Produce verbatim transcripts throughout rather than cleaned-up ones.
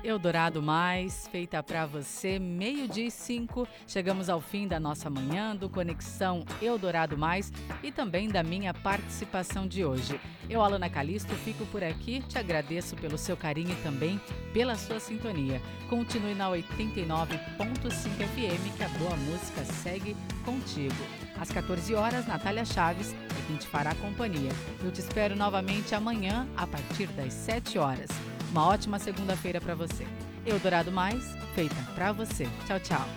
Eldorado Mais, feita pra você, meio-dia e cinco. Chegamos ao fim da nossa manhã do Conexão Eldorado Mais e também da minha participação de hoje. Eu, Alana Calisto, fico por aqui. Te agradeço pelo seu carinho e também pela sua sintonia. Continue na oitenta e nove ponto cinco F M, que a boa música segue contigo. Às quatorze horas, Natália Chaves é quem te fará companhia. Eu te espero novamente amanhã, a partir das sete horas. Uma ótima segunda-feira para você. Eldorado Mais, feita para você. Tchau, tchau.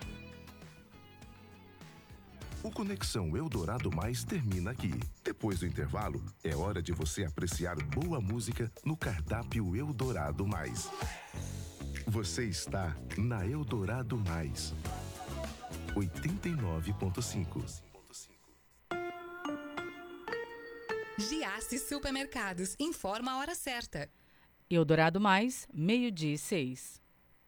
O Conexão Eldorado Mais termina aqui. Depois do intervalo, é hora de você apreciar boa música no cardápio Eldorado Mais. Você está na Eldorado Mais. oitenta e nove ponto cinco. Giasse Supermercados informa a hora certa. Eldorado Mais, meio-dia e seis.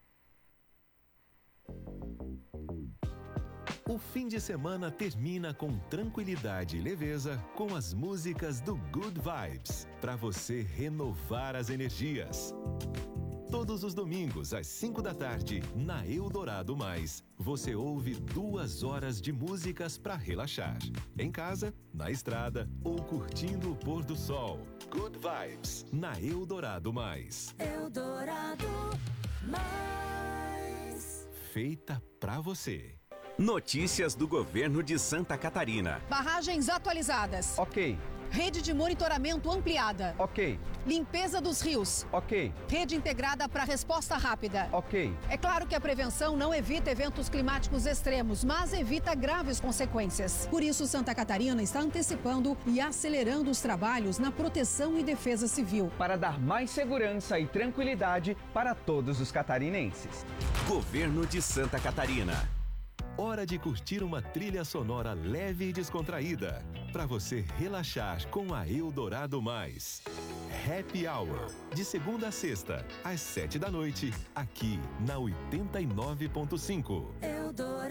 O fim de semana termina com tranquilidade e leveza com as músicas do Good Vibes, para você renovar as energias. Todos os domingos, às cinco da tarde, na Eldorado Mais, você ouve duas horas de músicas para relaxar. Em casa, na estrada ou curtindo o pôr do sol. Good Vibes, na Eldorado Mais. Eldorado Mais. Feita pra você. Notícias do governo de Santa Catarina. Barragens atualizadas. Ok. Rede de monitoramento ampliada. Ok. Limpeza dos rios. Ok. Rede integrada para resposta rápida. Ok. É claro que a prevenção não evita eventos climáticos extremos, mas evita graves consequências. Por isso, Santa Catarina está antecipando e acelerando os trabalhos na proteção e defesa civil. Para dar mais segurança e tranquilidade para todos os catarinenses. Governo de Santa Catarina. Hora de curtir uma trilha sonora leve e descontraída, para você relaxar com a Eldorado Mais. Happy Hour, de segunda a sexta, às sete da noite, aqui na oitenta e nove ponto cinco. Eldorado.